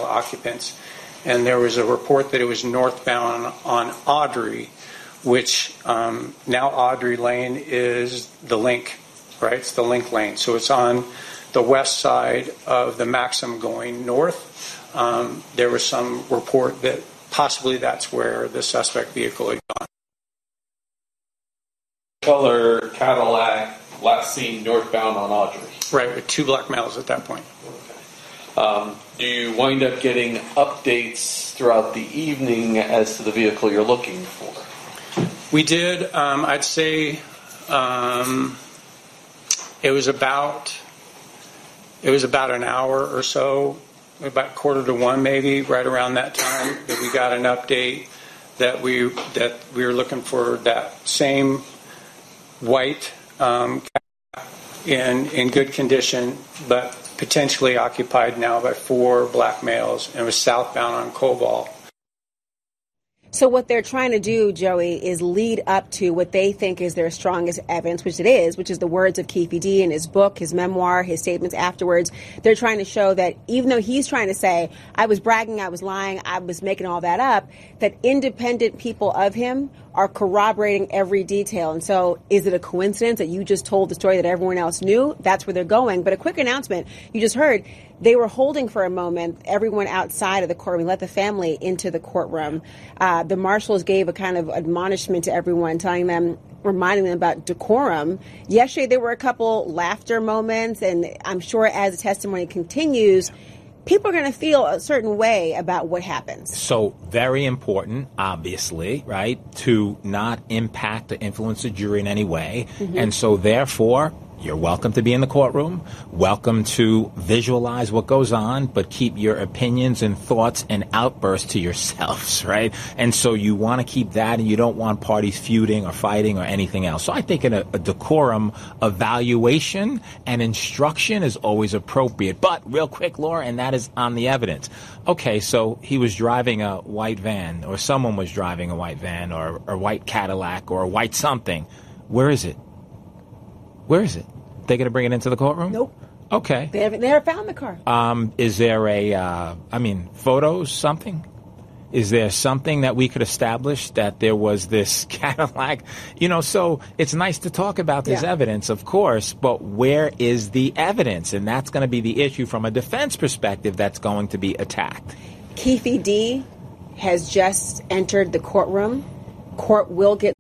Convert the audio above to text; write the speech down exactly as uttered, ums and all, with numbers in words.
occupants. And there was a report that it was northbound on Audrey, which um, now Audrey Lane is the link, right? It's the link lane. So it's on the west side of the Maxim going north. Um, there was some report that possibly that's where the suspect vehicle had gone. Color Cadillac, last seen northbound on Audrey. Right, with two black males at that point. Okay. Um, do you wind up getting updates throughout the evening as to the vehicle you're looking for? We did. Um, I'd say um, it was about it was about an hour or so, about quarter to one, maybe, right around that time, that we got an update that we that we were looking for that same white um, in in good condition, but potentially occupied now by four black males, and was southbound on Cobalt. So what they're trying to do, Joey, is lead up to what they think is their strongest evidence, which it is, which is the words of Keefe D. in his book, his memoir, his statements afterwards. They're trying to show that even though he's trying to say, I was bragging, I was lying, I was making all that up, that independent people of him are corroborating every detail. And so is it a coincidence that you just told the story that everyone else knew? That's where they're going. But a quick announcement. You just heard they were holding for a moment everyone outside of the courtroom. Let the family into the courtroom. Uh, the marshals gave a kind of admonishment to everyone, telling them, reminding them about decorum. Yesterday, there were a couple laughter moments, and I'm sure as the testimony continues, people are going to feel a certain way about what happens. So very important, obviously, right, to not impact or influence the jury in any way. Mm-hmm. And so therefore, you're welcome to be in the courtroom, welcome to visualize what goes on, but keep your opinions and thoughts and outbursts to yourselves, right? And so you want to keep that, and you don't want parties feuding or fighting or anything else. So I think in a, a decorum evaluation and instruction is always appropriate. But real quick, Laura, and that is on the evidence. Okay, so he was driving a white van, or someone was driving a white van, or a white Cadillac, or a white something. Where is it? Where is it? They going to bring it into the courtroom? Nope. Okay. They haven't, they never found the car. Um, is there a, uh, I mean, photos, something? Is there something that we could establish that there was this Cadillac? You know, so it's nice to talk about this yeah. evidence, of course, but where is the evidence? And that's going to be the issue from a defense perspective that's going to be attacked. Keefe D. has just entered the courtroom. Court will get